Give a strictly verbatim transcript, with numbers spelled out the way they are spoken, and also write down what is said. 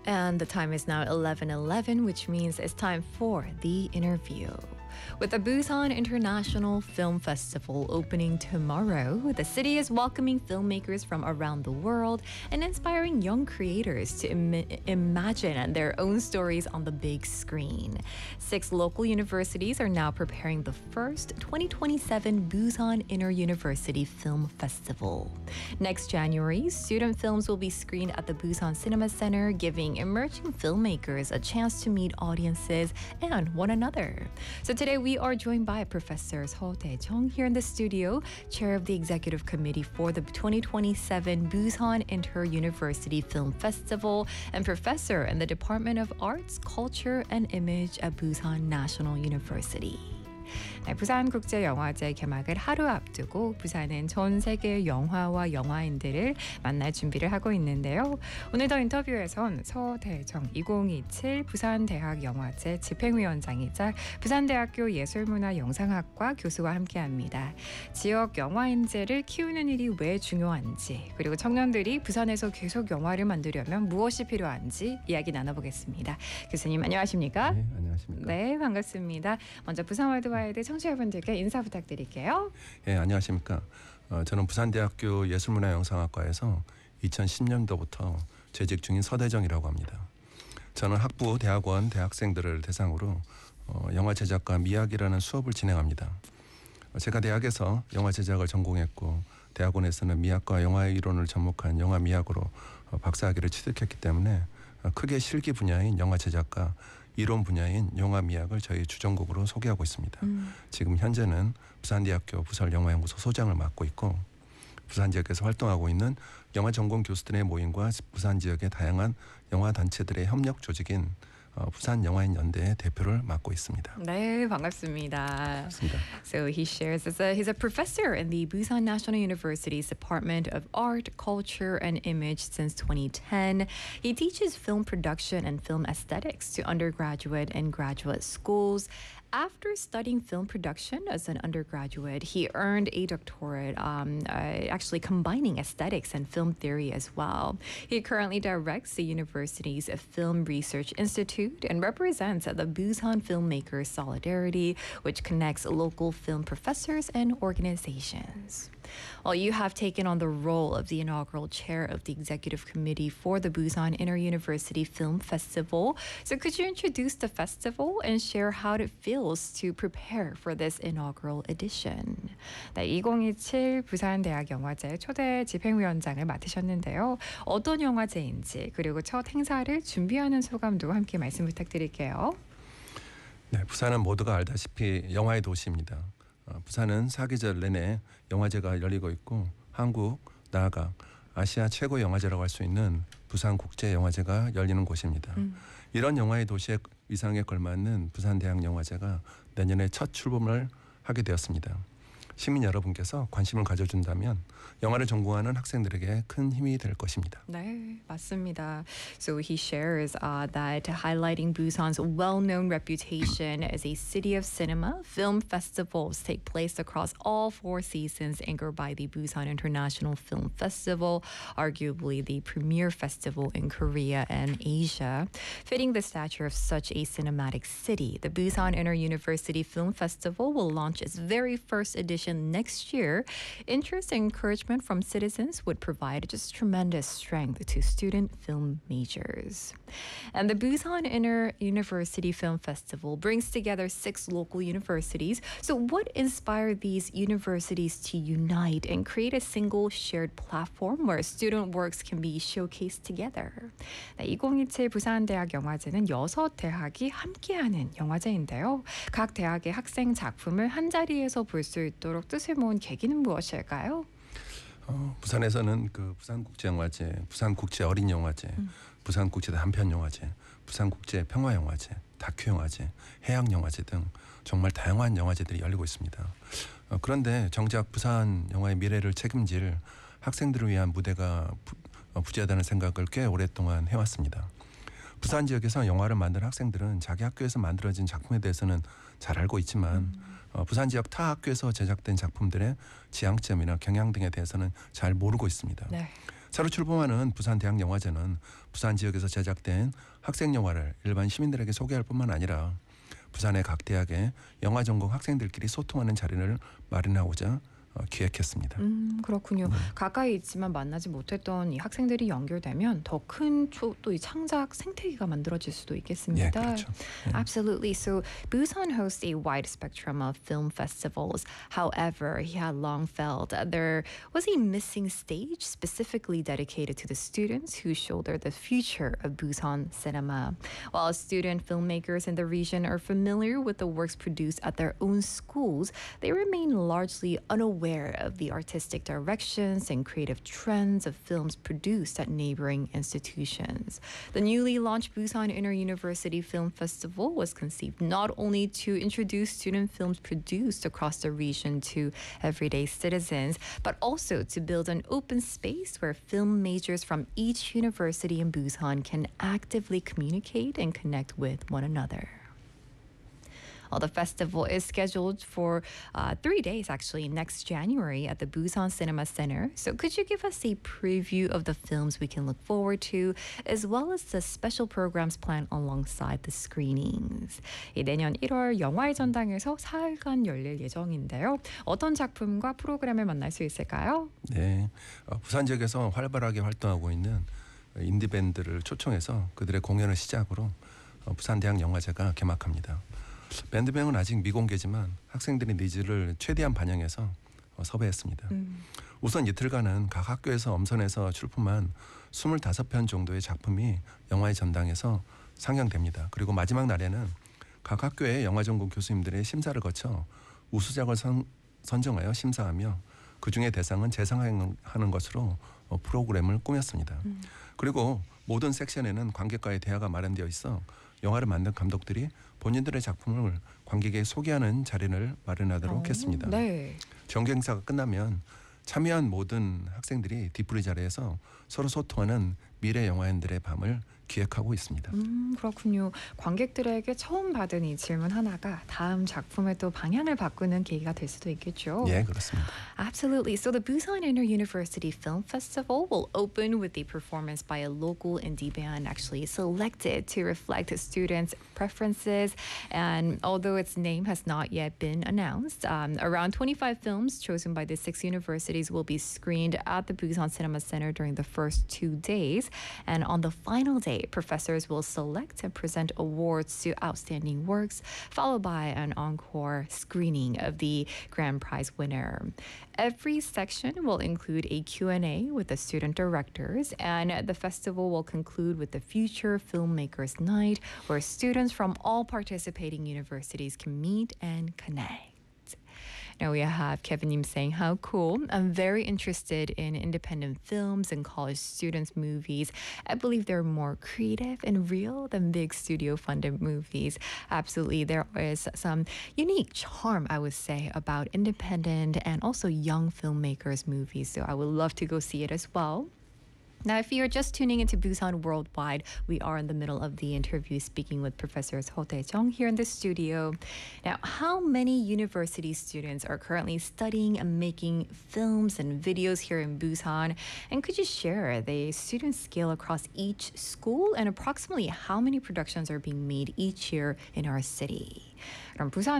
And the time is now eleven eleven, which means it's time for the interview. With the Busan International Film Festival opening tomorrow, the city is welcoming filmmakers from around the world and inspiring young creators to Im- imagine their own stories on the big screen. Six local universities are now preparing the first twenty twenty-seven Busan Inter-University Film Festival. Next January, student films will be screened at the Busan Cinema Center, giving emerging filmmakers a chance to meet audiences and one another. So today we are joined by Professor Seo Tae-jung here in the studio, chair of the executive committee for the twenty twenty-seven Busan Inter-University Film Festival and professor in the Department of Arts, Culture and Image at Busan National University. 네, 부산국제영화제 개막을 하루 앞두고 부산은 전 세계 영화와 영화인들을 만날 준비를 하고 있는데요. 오늘도 인터뷰에선 서대정 이천이십칠 부산대학영화제 집행위원장이자 부산대학교 예술문화영상학과 교수와 함께합니다. 지역 영화인재를 키우는 일이 왜 중요한지, 그리고 청년들이 부산에서 계속 영화를 만들려면 무엇이 필요한지 이야기 나눠보겠습니다. 교수님 안녕하십니까? 네, 안녕하십니까? 네, 반갑습니다. 먼저 부산 월드와이드 청취자분들께 인사 부탁드릴게요. 예, 안녕하십니까? 어, 저는 부산대학교 예술문화영상학과에서 이천십 년도부터 재직 중인 서대정이라고 합니다. 저는 학부, 대학원, 대학생들을 대상으로 어, 영화 제작과 미학이라는 수업을 진행합니다. 어, 제가 대학에서 영화 제작을 전공했고 대학원에서는 미학과 영화 이론을 접목한 영화 미학으로 어, 박사학위를 취득했기 때문에 어, 크게 실기 분야인 영화 제작과 이론 분야인 영화 미학을 저희 주전공으로 소개하고 있습니다. 음. 지금 현재는 부산대학교 부설영화연구소 소장을 맡고 있고 부산 지역에서 활동하고 있는 영화 전공 교수들의 모임과 부산 지역의 다양한 영화 단체들의 협력 조직인 어, 부산 영화인 연대의 대표를 맡고 있습니다. 네, 반갑습니다. 반갑습니다. So he shares as a he's a professor in the Busan National University's Department of Art, Culture and Image since twenty ten. He teaches film production and film aesthetics to undergraduate and graduate schools. After studying film production as an undergraduate, he earned a doctorate, um, uh, actually combining aesthetics and film theory as well. He currently directs the university's Film Research Institute and represents the Busan Filmmakers Solidarity, which connects local film professors and organizations. Well, you have taken on the role of the inaugural chair of the executive committee for the Busan Inter-University Film Festival. So could you introduce the festival and share how it feels to prepare for this inaugural edition? 네, 이천이십칠 부산대학영화제 초대 집행위원장을 맡으셨는데요. 어떤 영화제인지 그리고 첫 행사를 준비하는 소감도 함께 말씀 부탁드릴게요. 네, 부산은 모두가 알다시피 영화의 도시입니다. 어, 부산은 사계절 내내 영화제가 열리고 있고 한국, 나아가 아시아 최고 영화제라고 할 수 있는 부산국제영화제가 열리는 곳입니다. 음. 이런 영화의 도시의 위상에 걸맞는 부산대학영화제가 내년에 첫 출범을 하게 되었습니다. 시민 여러분께서 관심을 가져준다면 영화를 전공하는 학생들에게 큰 힘이 될 것입니다. 네, 맞습니다. So he shares uh, that highlighting Busan's well-known reputation as a city of cinema, film festivals take place across all four seasons, anchored by the Busan International Film Festival, arguably the premier festival in Korea and Asia. Fitting the stature of such a cinematic city, the Busan Inter-University Film Festival will launch its very first edition next year. Interest and encouragement from citizens would provide just tremendous strength to student film majors. And the Busan Inter-University Film Festival brings together six local universities. So what inspired these universities to unite and create a single shared platform where student works can be showcased together? 네, 이천이십칠 부산대학영화제는 여섯 대학이 함께하는 영화제인데요. 각 대학의 학생 작품을 한 자리에서 볼 수 있도록 뜻을 모은 계기는 무엇일까요? 어, 부산에서는 그 부산국제영화제, 부산국제어린영화제, 음. 부산국제 단편영화제, 부산국제평화영화제, 다큐영화제, 해양영화제 등 정말 다양한 영화제들이 열리고 있습니다. 어, 그런데 정작 부산 영화의 미래를 책임질 학생들을 위한 무대가 부, 어, 부재하다는 생각을 꽤 오랫동안 해왔습니다. 부산 지역에서 영화를 만든 학생들은 자기 학교에서 만들어진 작품에 대해서는 잘 알고 있지만 음. 어, 부산 지역 타 학교에서 제작된 작품들의 지향점이나 경향 등에 대해서는 잘 모르고 있습니다. 네. 새로 출범하는 부산대학영화제는 부산 지역에서 제작된 학생 영화를 일반 시민들에게 소개할 뿐만 아니라 부산의 각 대학의 영화 전공 학생들끼리 소통하는 자리를 마련하고자 어, 기획했습니다. 음, 그렇군요. 네. 가까이 있지만 만나지 못했던 이 학생들이 연결되면 더 큰 또 이 창작 생태계가 만들어질 수도 있겠습니다. 예, 그렇죠. 예. Absolutely. So Busan hosts a wide spectrum of film festivals. However, he had long felt that there was a missing stage specifically dedicated to the students who shoulder the future of Busan cinema. While student filmmakers in the region are familiar with the works produced at their own schools, they remain largely unaware of the artistic directions and creative trends of films produced at neighboring institutions. The newly launched Busan Inter-University Film Festival was conceived not only to introduce student films produced across the region to everyday citizens, but also to build an open space where film majors from each university in Busan can actively communicate and connect with one another. Well, the festival is scheduled for uh, three days, actually, next January at the Busan Cinema Center. So could you give us a preview of the films we can look forward to, as well as the special programs planned alongside the screenings? 이 내년 일월 영화의 전당에서 사흘간 열릴 예정인데요. 어떤 작품과 프로그램을 만날 수 있을까요? 네, 어, 부산 지역에서 활발하게 활동하고 있는 인디 밴드를 초청해서 그들의 공연을 시작으로 어, 부산대학 영화제가 개막합니다. 밴드명은 아직 미공개지만 학생들의 니즈를 최대한 반영해서 어, 섭외했습니다. 음. 우선 이틀간은 각 학교에서 엄선해서 출품한 스물다섯 편 정도의 작품이 영화의 전당에서 상영됩니다. 그리고 마지막 날에는 각 학교의 영화 전공 교수님들의 심사를 거쳐 우수작을 선, 선정하여 심사하며 그중에 대상은 재상하는 것으로 어, 프로그램을 꾸몄습니다. 음. 그리고 모든 섹션에는 관객과의 대화가 마련되어 있어 영화를 만든 감독들이 본인들의 작품을 관객에게 소개하는 자리를 마련하도록 어, 했습니다. 네. 정기 행사가 끝나면 참여한 모든 학생들이 뒤풀이 자리에서 서로 소통하는 미래 영화인들의 밤을 기획하고 있습니다. 음, 그렇군요. 관객들에게 처음 받은 이 질문 하나가 다음 작품의 또 방향을 바꾸는 계기가 될 수도 있겠죠. 예, 그렇습니다. Absolutely. So the Busan Inter-University Film Festival will open with a performance by a local indie band actually selected to reflect students' preferences. And although its name has not yet been announced, um, around twenty-five films chosen by the six universities will be screened at the Busan Cinema Center during the first two days. And on the final day, professors will select and present awards to outstanding works, followed by an encore screening of the grand prize winner. Every section will include a Q and A with the student directors, and the festival will conclude with the Future Filmmakers Night, where students from all participating universities can meet and connect. Now we have Kevin Yim saying, how cool. I'm very interested in independent films and college students' movies. I believe they're more creative and real than big studio-funded movies. Absolutely, there is some unique charm, I would say, about independent and also young filmmakers' movies. So I would love to go see it as well. Now, if you're just tuning into Busan Worldwide, we are in the middle of the interview speaking with Professors Ho Tae-jung here in the studio. Now, how many university students are currently studying and making films and videos here in Busan? And could you share the student scale across each school and approximately how many productions are being made each year in our city? 그럼 부산